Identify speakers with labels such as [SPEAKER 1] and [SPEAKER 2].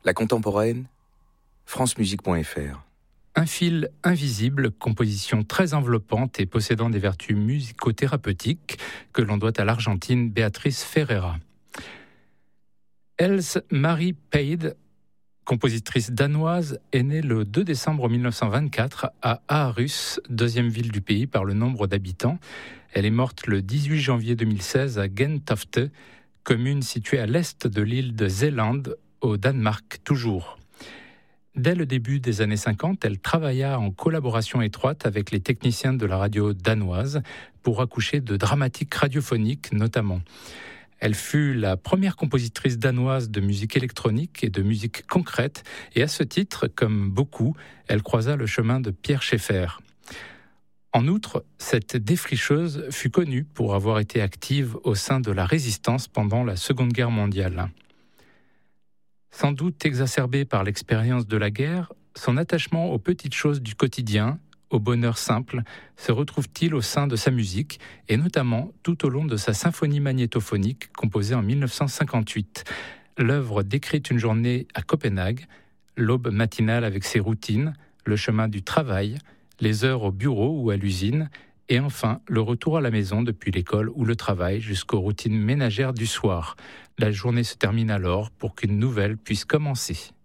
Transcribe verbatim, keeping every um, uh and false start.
[SPEAKER 1] La contemporaine, francemusique point f r.
[SPEAKER 2] Un fil invisible, composition très enveloppante et possédant des vertus musicothérapeutiques que l'on doit à l'Argentine Beatriz Ferreira. Else Marie Paide, compositrice danoise, est née le deux décembre mille neuf cent vingt-quatre à Aarhus, deuxième ville du pays par le nombre d'habitants. Elle est morte le dix-huit janvier deux mille seize à Gentofte, commune située à l'est de l'île de Zeeland, au Danemark toujours. Dès le début des années cinquante, elle travailla en collaboration étroite avec les techniciens de la radio danoise pour accoucher de dramatiques radiophoniques notamment. Elle fut la première compositrice danoise de musique électronique et de musique concrète et à ce titre, comme beaucoup, elle croisa le chemin de Pierre Schaeffer. En outre, cette défricheuse fut connue pour avoir été active au sein de la résistance pendant la Seconde Guerre mondiale. Sans doute exacerbé par l'expérience de la guerre, son attachement aux petites choses du quotidien, au bonheur simple, se retrouve-t-il au sein de sa musique, et notamment tout au long de sa symphonie magnétophonique composée en mille neuf cent cinquante-huit. L'œuvre décrit une journée à Copenhague, l'aube matinale avec ses routines, le chemin du travail, les heures au bureau ou à l'usine, et enfin le retour à la maison depuis l'école ou le travail jusqu'aux routines ménagères du soir. La journée se termine alors pour qu'une nouvelle puisse commencer.